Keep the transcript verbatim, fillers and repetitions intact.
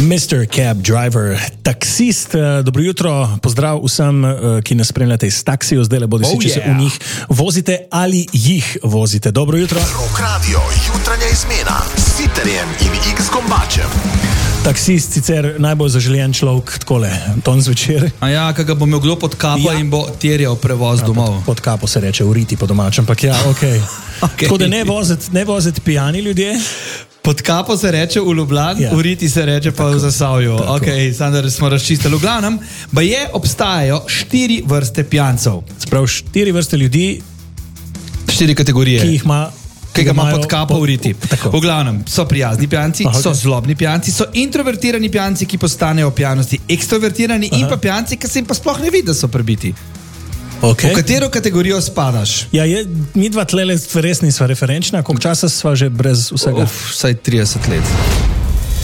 mister Cab Driver, taksist, dobro jutro, pozdrav vsem, ki nas spremljate iz taksijo, zdaj le bodi si, Oh, če se yeah. v njih vozite ali jih vozite. Dobro jutro. Rock Radio, jutranja izmena s Sitarjem in X Kombačem. Taksist, sicer najbolj zaželjen človek, takole, ton zvečer. A ja, kaj ga bo imel kdo pod kapo Ja. in bo terjal prevoz Ja, domov. pod, pod kapo se reče, uriti po domačem, ampak ja, okej. Okej. Tako da ne voziti, ne voziti pijani ljudje. Pod kapo se reče v Ljubljani, Ja. v Riti se reče pa v Zasavju. Ok, samo da smo razčistili. V glavnem, pa je obstajajo štiri vrste pijancev. Sprav štiri vrste ljudi, Štiri kategorije. ki jih ima Ki ga ima imajo pod kapo v Riti. Tako. V glavnem, so prijazni pijanci, Aha, so okej. zlobni pijanci, so introvertirani pijanci, ki postanejo v pijanosti ekstrovertirani in pa pijanci, ki se jim pa sploh ne vidi, da so prebiti. Okay. V katero kategorijo spadaš? Ja, je, mi dva tlele res nisva referenčna, koliko časa sva že brez vsega? Uf, vsaj trideset let.